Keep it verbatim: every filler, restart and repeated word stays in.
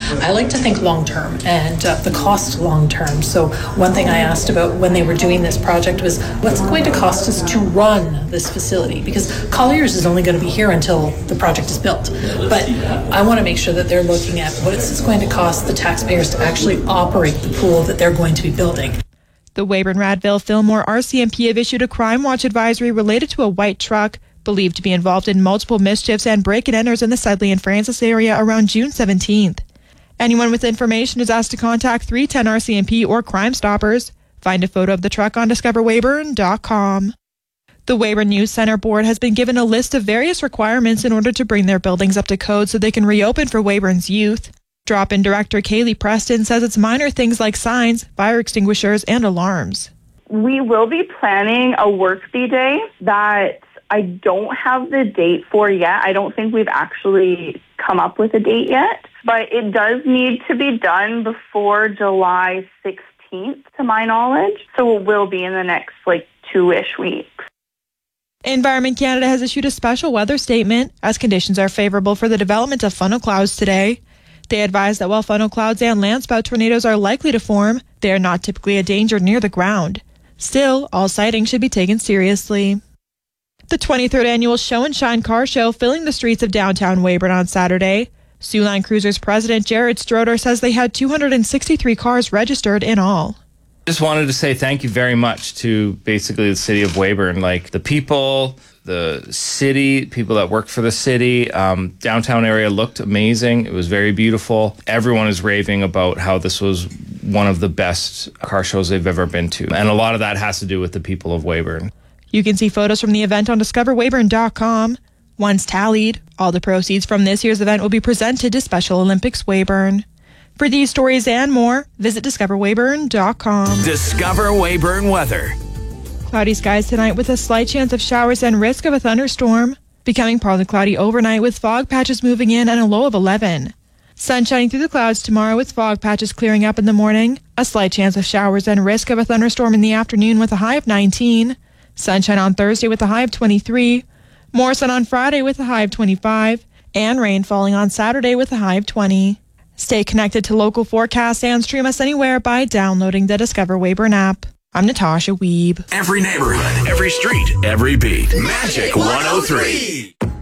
I like to think long-term and uh, the cost long-term. So one thing I asked about when they were doing this project was, what's it going to cost us to run this facility? Because Colliers is only going to be here until the project is built. But I want to make sure that they're looking at what it's going to cost the taxpayers to actually operate the pool that they're going to be building. The Weyburn, Radville, Fillmore R C M P have issued a crime watch advisory related to a white truck believed to be involved in multiple mischiefs and break-and-enters in the Sedley and Francis area around June seventeenth. Anyone with information is asked to contact three ten R C M P or Crime Stoppers. Find a photo of the truck on discover weyburn dot com. The Weyburn Youth Centre Board has been given a list of various requirements in order to bring their buildings up to code so they can reopen for Weyburn's youth. Drop-in director Kaylee Preston says it's minor things like signs, fire extinguishers, and alarms. We will be planning a work-bee day that I don't have the date for yet. I don't think we've actually come up with a date yet, but it does need to be done before July sixteenth, to my knowledge. So it will be in the next, like, two-ish weeks. Environment Canada has issued a special weather statement as conditions are favorable for the development of funnel clouds today. They advise that while funnel clouds and landspout tornadoes are likely to form, they are not typically a danger near the ground. Still, all sightings should be taken seriously. The twenty-third Annual Show and Shine Car Show filling the streets of downtown Weyburn on Saturday. Soo Line Cruisers president Jared Stroder says they had two hundred sixty-three cars registered in all. Just wanted to say thank you very much to basically the city of Weyburn, like the people, the city, people that work for the city. Um, downtown area looked amazing. It was very beautiful. Everyone is raving about how this was one of the best car shows they've ever been to. And a lot of that has to do with the people of Weyburn. You can see photos from the event on discover weyburn dot com. Once tallied, all the proceeds from this year's event will be presented to Special Olympics Weyburn. For these stories and more, visit discover weyburn dot com. Discover Weyburn weather. Cloudy skies tonight with a slight chance of showers and risk of a thunderstorm. Becoming partly cloudy overnight with fog patches moving in and a low of eleven. Sun shining through the clouds tomorrow with fog patches clearing up in the morning. A slight chance of showers and risk of a thunderstorm in the afternoon with a high of nineteen. Sunshine on Thursday with a high of twenty-three. More sun on Friday with a high of twenty-five. And rain falling on Saturday with a high of twenty. Stay connected to local forecasts and stream us anywhere by downloading the Discover Weyburn app. I'm Natasha Weeb. Every neighborhood, every street, every beat. Magic one oh three.